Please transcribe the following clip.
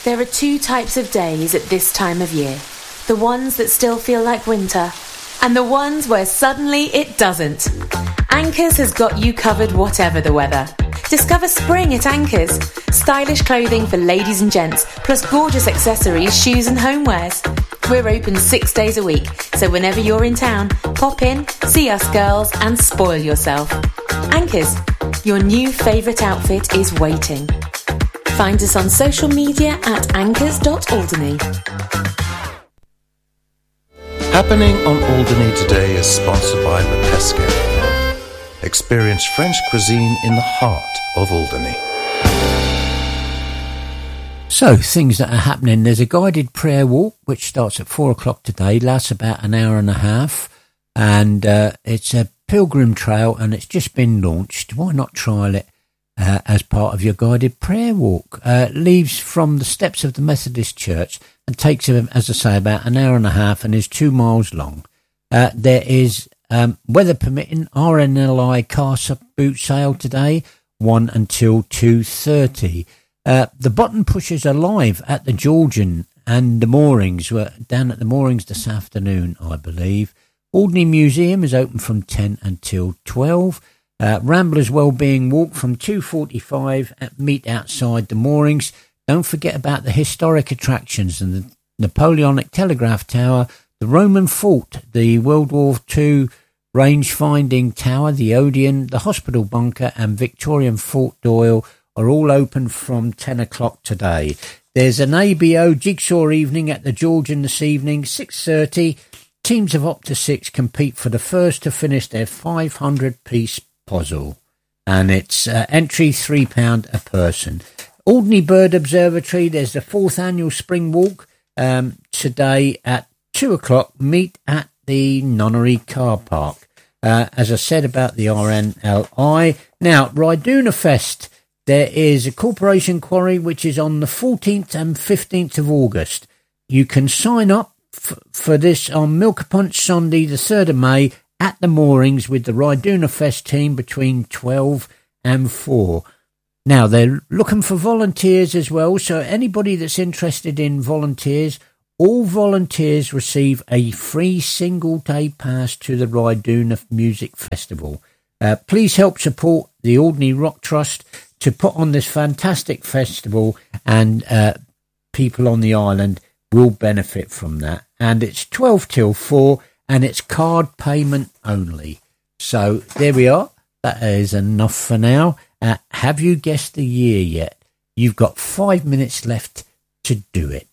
There are two types of days at this time of year. The ones that still feel like winter, and the ones where suddenly it doesn't. Anchors has got you covered whatever the weather. Discover spring at Anchors. Stylish clothing for ladies and gents, plus gorgeous accessories, shoes and homewares. We're open 6 days a week, so whenever you're in town, pop in, see us girls and spoil yourself. Anchors, your new favourite outfit is waiting. Find us on social media at anchors.alderney. Happening on Alderney today is sponsored by Le Pesquet. Experience French cuisine in the heart of Alderney. So, things that are happening. There's a guided prayer walk which starts at 4 o'clock today, lasts about an hour and a half, and it's a pilgrim trail and it's just been launched. Why not trial it as part of your guided prayer walk? Leaves from the steps of the Methodist Church and takes, as I say, about an hour and a half and is 2 miles long. There is, weather permitting, RNLI car boot sale today, 1 until 2:30. The button pushers are live at the Georgian and the moorings. We're down at the moorings this afternoon, I believe. Alderney Museum is open from 10 until 12. Ramblers Wellbeing Walk from 2:45 at meet outside the moorings. Don't forget about the historic attractions and the Napoleonic Telegraph Tower, the Roman Fort, the World War II range-finding tower, the Odeon, the hospital bunker and Victorian Fort Doyle are all open from 10 o'clock today. There's an ABO jigsaw evening at the Georgian this evening, 6:30. Teams of up to 6 compete for the first to finish their 500-piece puzzle, and it's entry £3 a person. Alderney Bird Observatory, there's the 4th annual spring walk today at 2 o'clock. Meet at the Nunnery car park. As I said about the RNLI. Now, Ryduna Fest, there is a Corporation Quarry which is on the 14th and 15th of August. You can sign up for this on Milk Punch Sunday the 3rd of May at the moorings with the Ryduna Fest team between 12 and 4. Now, they're looking for volunteers as well, so anybody that's interested in volunteers, all volunteers receive a free single-day pass to the Ryduna Music Festival. Please help support the Alderney Rock Trust to put on this fantastic festival, and people on the island will benefit from that. And it's 12 till 4, and it's card payment only. So there we are. That is enough for now. Have you guessed the year yet? You've got 5 minutes left to do it.